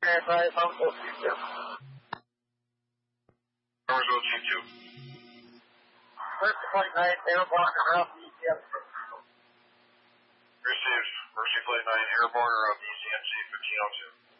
Verify phone call C2. Numbers will C2. First Flight 9, airborne around ECM. Received. Mercy Flight 9, airborne around ECMC 1502.